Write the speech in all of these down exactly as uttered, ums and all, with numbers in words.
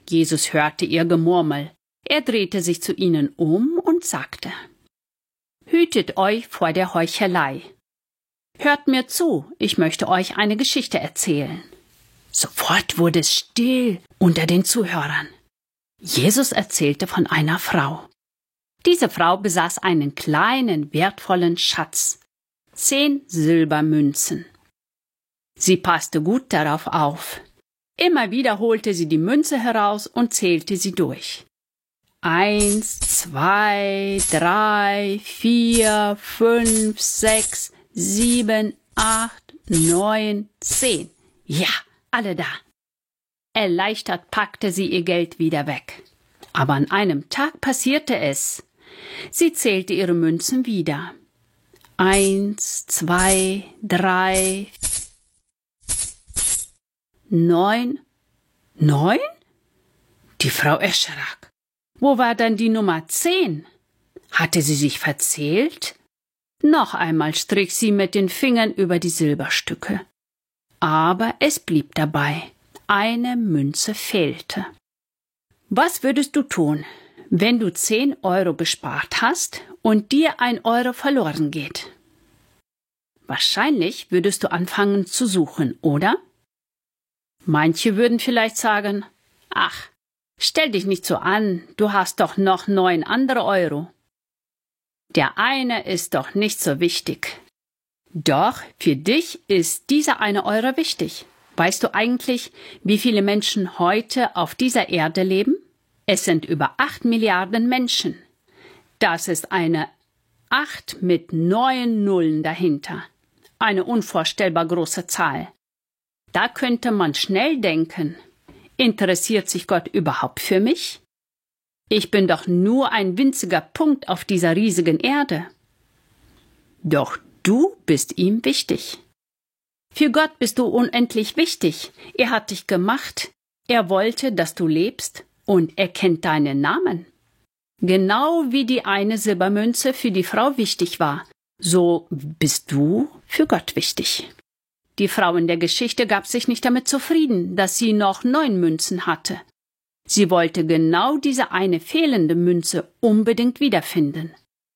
Jesus hörte ihr Gemurmel. Er drehte sich zu ihnen um und sagte: Hütet euch vor der Heuchelei. Hört mir zu, ich möchte euch eine Geschichte erzählen. Sofort wurde es still unter den Zuhörern. Jesus erzählte von einer Frau. Diese Frau besaß einen kleinen, wertvollen Schatz, zehn Silbermünzen. Sie passte gut darauf auf. Immer wieder holte sie die Münze heraus und zählte sie durch. Eins, zwei, drei, vier, fünf, sechs, sieben, acht, neun, zehn. Ja, alle da. Erleichtert packte sie ihr Geld wieder weg. Aber an einem Tag passierte es. Sie zählte ihre Münzen wieder. Eins, zwei, drei, neun. Neun? Die Frau erschrak. Wo war dann die Nummer zehn? Hatte sie sich verzählt? Noch einmal strich sie mit den Fingern über die Silberstücke. Aber es blieb dabei. Eine Münze fehlte. Was würdest du tun, wenn du zehn Euro gespart hast und dir ein Euro verloren geht? Wahrscheinlich würdest du anfangen zu suchen, oder? Manche würden vielleicht sagen: Ach, stell dich nicht so an, du hast doch noch neun andere Euro. Der eine ist doch nicht so wichtig. Doch, für dich ist dieser eine Euro wichtig. Weißt du eigentlich, wie viele Menschen heute auf dieser Erde leben? Es sind über acht Milliarden Menschen. Das ist eine acht mit neun Nullen dahinter. Eine unvorstellbar große Zahl. Da könnte man schnell denken: Interessiert sich Gott überhaupt für mich? Ich bin doch nur ein winziger Punkt auf dieser riesigen Erde. Doch du bist ihm wichtig. Für Gott bist du unendlich wichtig. Er hat dich gemacht. Er wollte, dass du lebst, und er kennt deinen Namen. Genau wie die eine Silbermünze für die Frau wichtig war, so bist du für Gott wichtig. Die Frau in der Geschichte gab sich nicht damit zufrieden, dass sie noch neun Münzen hatte. Sie wollte genau diese eine fehlende Münze unbedingt wiederfinden.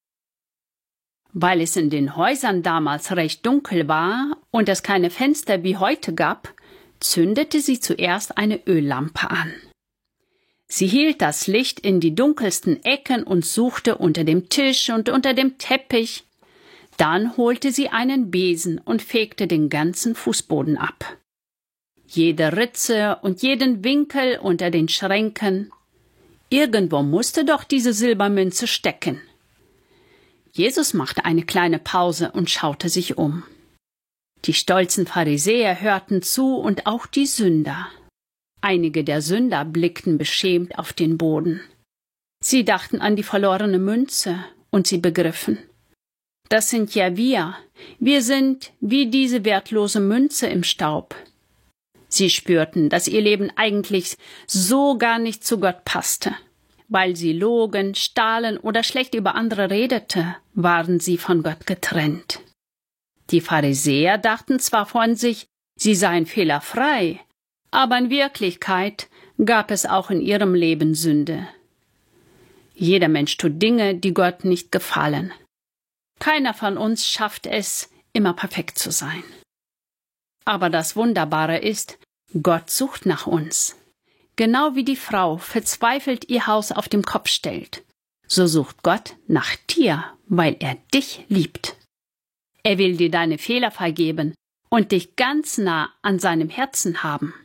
Weil es in den Häusern damals recht dunkel war und es keine Fenster wie heute gab, zündete sie zuerst eine Öllampe an. Sie hielt das Licht in die dunkelsten Ecken und suchte unter dem Tisch und unter dem Teppich. Dann holte sie einen Besen und fegte den ganzen Fußboden ab. Jede Ritze und jeden Winkel unter den Schränken. Irgendwo musste doch diese Silbermünze stecken. Jesus machte eine kleine Pause und schaute sich um. Die stolzen Pharisäer hörten zu und auch die Sünder. Einige der Sünder blickten beschämt auf den Boden. Sie dachten an die verlorene Münze und sie begriffen: Das sind ja wir. Wir sind wie diese wertlose Münze im Staub. Sie spürten, dass ihr Leben eigentlich so gar nicht zu Gott passte. Weil sie logen, stahlen oder schlecht über andere redete, waren sie von Gott getrennt. Die Pharisäer dachten zwar von sich, sie seien fehlerfrei, aber in Wirklichkeit gab es auch in ihrem Leben Sünde. Jeder Mensch tut Dinge, die Gott nicht gefallen. Keiner von uns schafft es, immer perfekt zu sein. Aber das Wunderbare ist, Gott sucht nach uns. Genau wie die Frau verzweifelt ihr Haus auf den Kopf stellt, so sucht Gott nach dir, weil er dich liebt. Er will dir deine Fehler vergeben und dich ganz nah an seinem Herzen haben.